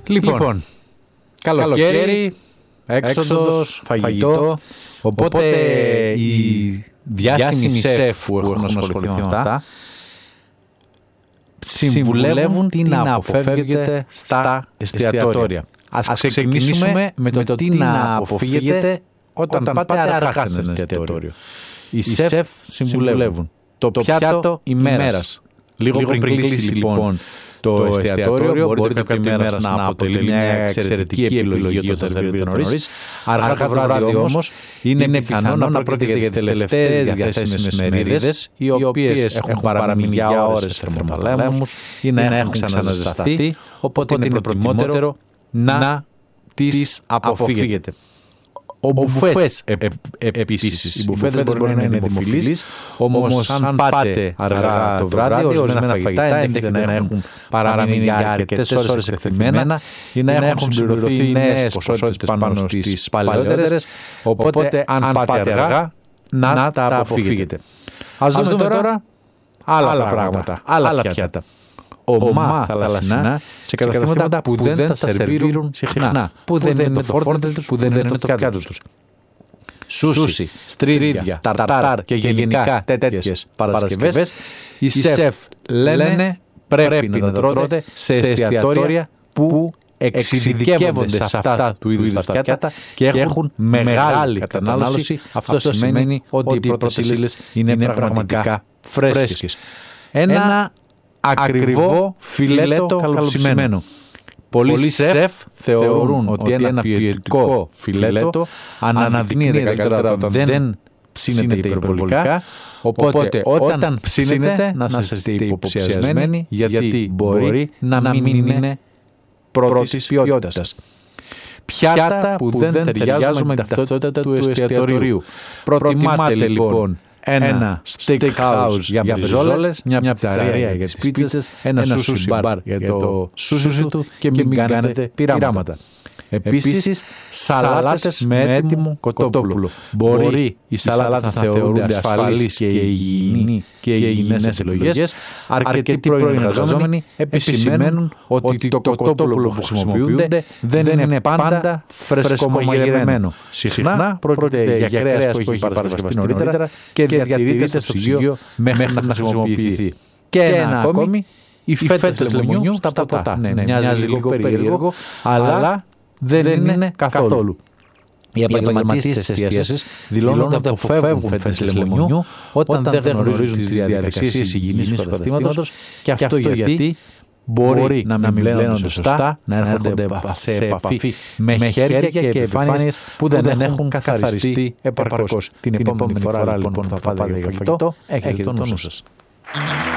Λοιπόν, καλοκαίρι, έξοδος, φαγητό. Οπότε οι διάσημοι σεφ που έχουν ασχοληθεί με αυτά συμβουλεύουν τι να αποφεύγετε στα εστιατόρια. Ας ξεκινήσουμε με το τι να αποφύγετε όταν πάτε αργά σε ένα εστιατόριο. Οι σεφ συμβουλεύουν το πιάτο ημέρας. Λίγο πριν κλείσει λοιπόν το εστιατόριο, μπορείτε κάποια ημέρα να αποτελεί μια εξαιρετική επιλογή όταν θέλετε νωρίς. Αργά το βράδυ όμως είναι πιθανό να πρόκειται για τις τελευταίες διαθέσιμες μερίδες, οι οποίες έχουν παραμείνει για ώρες σε θερμοθαλάμους ή να έχουν ξαναζεσταθεί, οπότε είναι προτιμότερο να τις αποφύγετε. Ο μπουφές επίσης. Οι μπουφέτες μπορεί να είναι δημοφιλείς, όμως αν πάτε αργά το βράδυ, ορισμένα φαγητά ενδέχεται να έχουν παραμείνει για αρκετές ώρες εκτεθειμένα ή να έχουν συμπληρωθεί νέες ποσότητες πάνω στις παλαιότερες, οπότε αν πάτε αργά να τα αποφύγετε. Ας δούμε τώρα άλλα πράγματα, άλλα πιάτα. Ομά θαλασσινά σε καταστήματα που δεν τα σερβίρουν συχνά, που δεν είναι το φόρτε τους, που δεν είναι το πιάτο τους. Σούσι, στρίδια, ταρτάρ και γενικά τέτοιες παρασκευές, οι σεφ λένε πρέπει να τα τρώτε σε εστιατόρια που εξειδικεύονται σε αυτά του είδους τα πιάτα και έχουν μεγάλη κατανάλωση. Αυτό σημαίνει ότι οι πρώτες ύλες είναι πραγματικά φρέσκες. Ένα ακριβό φιλέτο καλοψημένο. Πολλοί σεφ θεωρούν ότι ένα ποιοτικό φιλέτο αναδεικνύεται καλύτερα όταν δεν ψήνεται υπερβολικά, οπότε όταν ψήνετε να είστε υποψιασμένοι γιατί μπορεί να μην είναι πρώτης ποιότητας. Πιάτα που δεν ταιριάζουν με την ταυτότητα του εστιατορίου. Προτιμάτε λοιπόν ένα steakhouse για μπριζόλες, μια πιτσαρία για τις πίτσες, ένα sushi bar για το sushi του και μην κάνετε πειράματα. Επίσης, σαλάτες με έτοιμο κοτόπουλο. Μπορεί οι σαλάτες να θεωρούνται ασφαλείς και υγιεινές επιλογές. Αρκετοί πρώην εργαζόμενοι επισημαίνουν ότι το κοτόπουλο που χρησιμοποιούνται δεν είναι πάντα φρεσκομαγειρεμένο. Συχνά πρόκειται για κρέας που έχει παρασκευαστεί νωρίτερα και διατηρείται στο ψυγείο μέχρι να χρησιμοποιηθεί. Και ένα ακόμη, οι φέτες λεμονιού στα ποτά. Μοιάζει λίγο περίεργο, αλλά δεν είναι καθόλου. Οι επαγγελματίες της εστίασης δηλώνουν ότι αποφεύγουν φέτες λεμονιού όταν δεν γνωρίζουν τις διαδικασίες υγιεινής του καταστήματος, και αυτό γιατί μπορεί να μην πλένονται σωστά, να έρχονται σε επαφή με χέρια και επιφάνειες που δεν έχουν καθαριστεί επαρκώς. Την επόμενη φορά λοιπόν που θα πάτε για φαγητό, έχετε το νου σας.